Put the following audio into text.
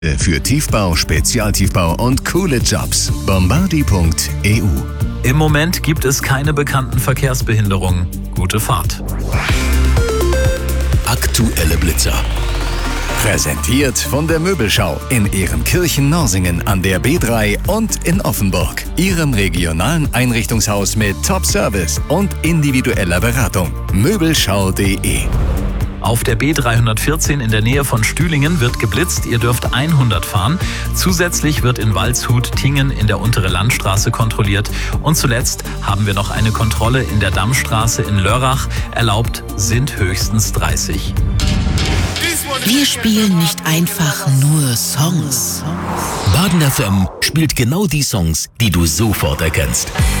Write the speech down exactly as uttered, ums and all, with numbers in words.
Für Tiefbau, Spezialtiefbau und coole Jobs. Bombardi punkt e u. Im Moment gibt es keine bekannten Verkehrsbehinderungen. Gute Fahrt. Aktuelle Blitzer. Präsentiert von der Möbelschau in Ehrenkirchen-Norsingen an der B drei und in Offenburg. Ihrem regionalen Einrichtungshaus mit Top-Service und individueller Beratung. Möbelschau punkt de. Auf der B dreihundertvierzehn in der Nähe von Stühlingen wird geblitzt. Ihr dürft hundert fahren. Zusätzlich wird in Waldshut-Tingen in der Untere Landstraße kontrolliert. Und zuletzt haben wir noch eine Kontrolle in der Dammstraße in Lörrach. Erlaubt sind höchstens dreißig. Wir spielen nicht einfach nur Songs. Baden F M spielt genau die Songs, die du sofort erkennst.